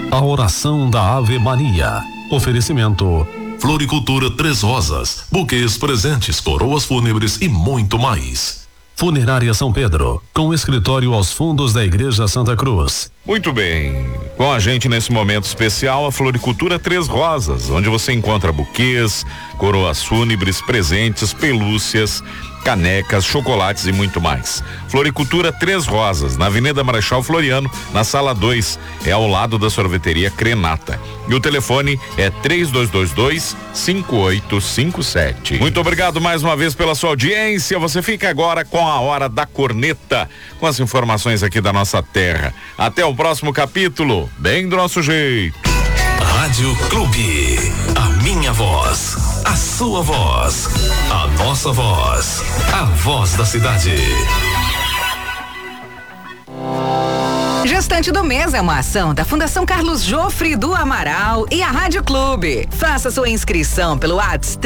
A oração da Ave Maria. Oferecimento: Floricultura Três Rosas, buquês, presentes, coroas fúnebres e muito mais. Funerária São Pedro, com escritório aos fundos da Igreja Santa Cruz. Muito bem, com a gente nesse momento especial, a Floricultura Três Rosas, onde você encontra buquês, coroas fúnebres, presentes, pelúcias, canecas, chocolates e muito mais. Floricultura Três Rosas, na Avenida Marechal Floriano, na sala 2, é ao lado da sorveteria Crenata. E o telefone é 3222-5857. Muito obrigado mais uma vez pela sua audiência. Você fica agora com a Hora da Corneta, com as informações aqui da nossa terra. Até o próximo capítulo, bem do nosso jeito. Rádio Clube, a minha voz, a sua voz, a nossa voz, a voz da cidade. Gestante do Mês é uma ação da Fundação Carlos Jofre do Amaral e a Rádio Clube. Faça sua inscrição pelo WhatsApp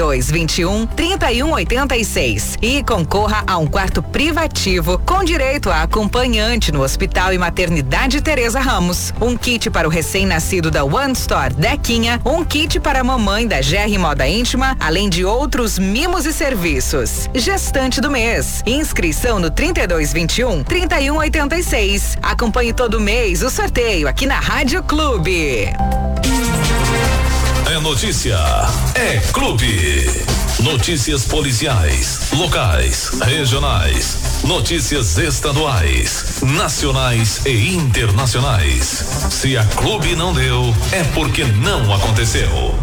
3221-3186 e concorra a um quarto privativo com direito a acompanhante no Hospital e Maternidade Teresa Ramos. Um kit para o recém-nascido da One Store Dequinha, um kit para a mamãe da GR Moda Íntima, além de outros mimos e serviços. Gestante do Mês. Inscrição no 3221-3186. Acompanhe todo mês o sorteio aqui na Rádio Clube. É notícia, é Clube. Notícias policiais, locais, regionais, notícias estaduais, nacionais e internacionais. Se a Clube não deu, é porque não aconteceu.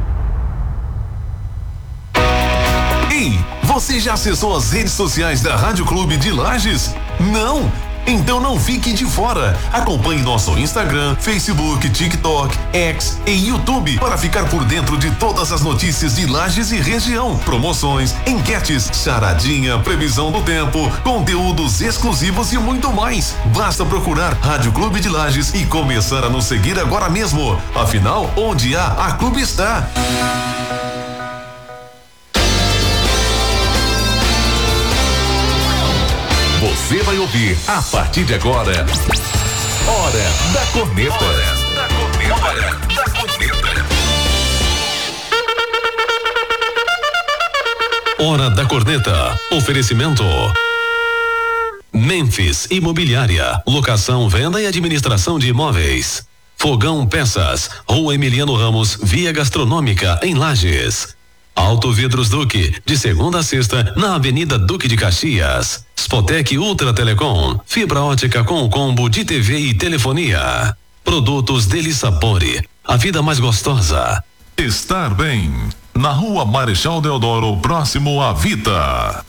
Ei, você já acessou as redes sociais da Rádio Clube de Lages? Não? Então não fique de fora. Acompanhe nosso Instagram, Facebook, TikTok, X e YouTube para ficar por dentro de todas as notícias de Lages e região. Promoções, enquetes, charadinha, previsão do tempo, conteúdos exclusivos e muito mais. Basta procurar Rádio Clube de Lages e começar a nos seguir agora mesmo. Afinal, onde há, a Clube está. Você vai ouvir a partir de agora Hora da Corneta. Hora da Corneta. Hora da Corneta. Hora da Corneta. Oferecimento Memphis Imobiliária, locação, venda e administração de imóveis. Fogão Peças, Rua Emiliano Ramos, Via Gastronômica, em Lages. Auto Vidros Duque, de segunda a sexta, na Avenida Duque de Caxias. Spotec Ultra Telecom, fibra ótica com combo de TV e telefonia. Produtos Deli Sapori, a vida mais gostosa. Estar bem, na Rua Marechal Deodoro, próximo à Vita.